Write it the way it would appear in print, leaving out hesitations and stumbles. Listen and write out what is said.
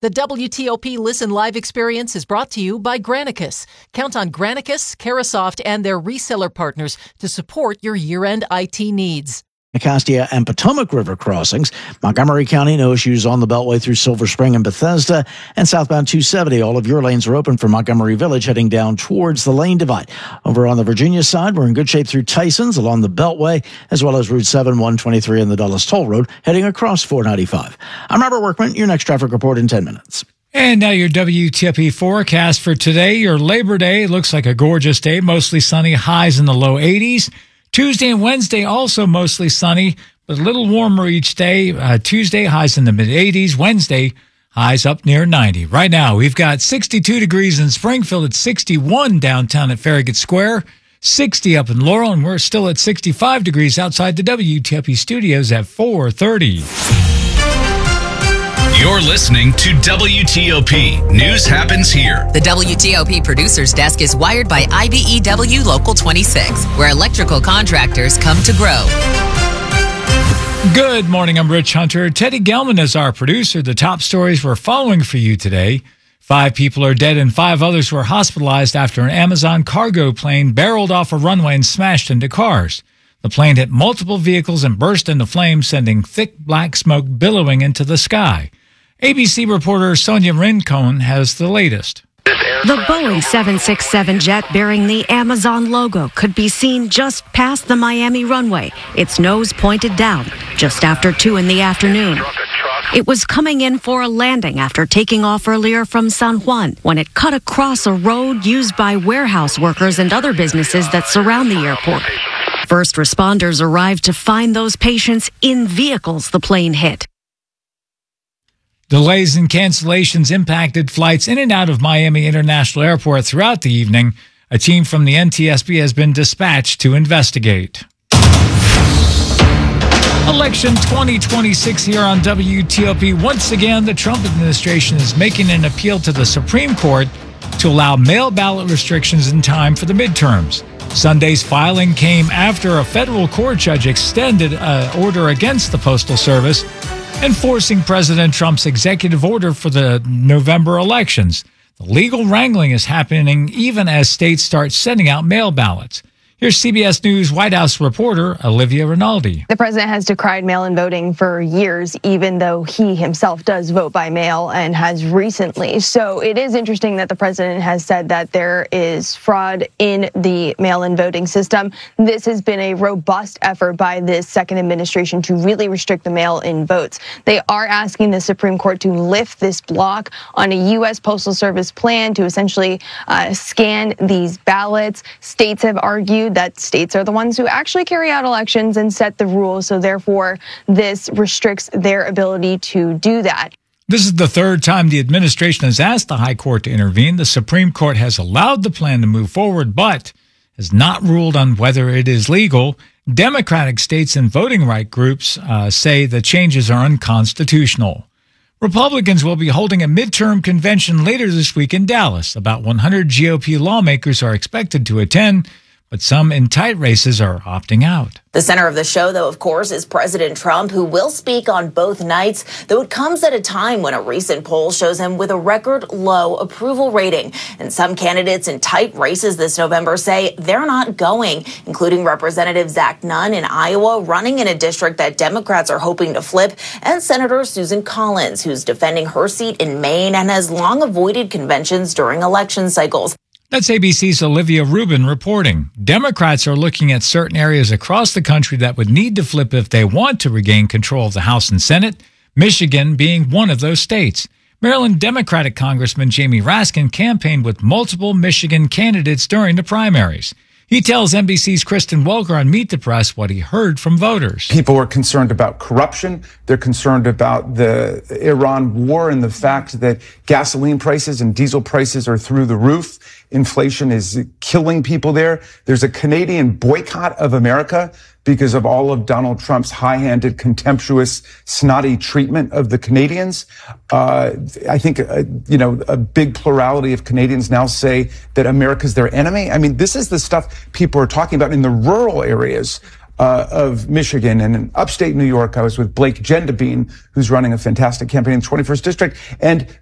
The WTOP Listen Live experience is brought to you by Granicus. Count on Granicus, Carasoft, and their reseller partners to support your year-end IT needs. Anacostia and Potomac River crossings. Montgomery County, no issues on the Beltway through Silver Spring and Bethesda. And southbound 270, all of your lanes are open from Montgomery Village heading down towards the lane divide. Over on the Virginia side, we're in good shape through Tysons along the Beltway, as well as Route 7, 123 and the Dulles Toll Road heading across 495. I'm Robert Workman, your next traffic report in 10 minutes. And now your WTOP forecast for today. Your Labor Day looks like a gorgeous day, mostly sunny, highs in the low 80s. Tuesday and Wednesday also mostly sunny, but a little warmer each day. Tuesday, highs in the mid-80s. Wednesday, highs up near 90. Right now, we've got 62 degrees in Springfield at 61 downtown at Farragut Square, 60 up in Laurel, and we're still at 65 degrees outside the WTOP studios at 4:30. You're listening to WTOP. News happens here. The WTOP Producers Desk is wired by IBEW Local 26, where electrical contractors come to grow. Good morning, I'm Rich Hunter. Teddy Gelman is our producer. The top stories we're following for you today. 5 people are dead and 5 others were hospitalized after an Amazon cargo plane barreled off a runway and smashed into cars. The plane hit multiple vehicles and burst into flames, sending thick black smoke billowing into the sky. ABC reporter Sonia Rincon has the latest. The Boeing 767 jet bearing the Amazon logo could be seen just past the Miami runway, its nose pointed down, just after 2 in the afternoon. It was coming in for a landing after taking off earlier from San Juan when it cut across a road used by warehouse workers and other businesses that surround the airport. First responders arrived to find those patients in vehicles the plane hit. Delays and cancellations impacted flights in and out of Miami International Airport throughout the evening. A team from the NTSB has been dispatched to investigate. Election 2026 here on WTOP. Once again, the Trump administration is making an appeal to the Supreme Court to allow mail ballot restrictions in time for the midterms. Sunday's filing came after a federal court judge extended an order against the Postal Service, enforcing President Trump's executive order for the November elections. The legal wrangling is happening even as states start sending out mail ballots. Here's CBS News White House reporter Olivia Rinaldi. The president has decried mail-in voting for years, even though he himself does vote by mail and has recently. So it is interesting that the president has said that there is fraud in the mail-in voting system. This has been a robust effort by this second administration to really restrict the mail-in votes. They are asking the Supreme Court to lift this block on a U.S. Postal Service plan to essentially scan these ballots. States have argued that states are the ones who actually carry out elections and set the rules, so therefore this restricts their ability to do that. This is the third time the administration has asked the High Court to intervene. The Supreme Court has allowed the plan to move forward, but has not ruled on whether it is legal. Democratic states and voting rights groups say the changes are unconstitutional. Republicans will be holding a midterm convention later this week in Dallas. About 100 GOP lawmakers are expected to attend, but some in tight races are opting out. The center of the show, though, of course, is President Trump, who will speak on both nights, though it comes at a time when a recent poll shows him with a record low approval rating. And some candidates in tight races this November say they're not going, including Representative Zach Nunn in Iowa, running in a district that Democrats are hoping to flip, and Senator Susan Collins, who's defending her seat in Maine and has long avoided conventions during election cycles. That's ABC's Olivia Rubin reporting. Democrats are looking at certain areas across the country that would need to flip if they want to regain control of the House and Senate, Michigan being one of those states. Maryland Democratic Congressman Jamie Raskin campaigned with multiple Michigan candidates during the primaries. He tells NBC's Kristen Welker on Meet the Press what he heard from voters. People are concerned about corruption. They're concerned about the Iran war and the fact that gasoline prices and diesel prices are through the roof. Inflation is killing people there. There's a Canadian boycott of America because of all of Donald Trump's high-handed, contemptuous, snotty treatment of the Canadians. I think, a big plurality of Canadians now say that America's their enemy. I mean, this is the stuff people are talking about in the rural areas of Michigan. And in upstate New York, I was with Blake Gendabine, who's running a fantastic campaign in the 21st District. And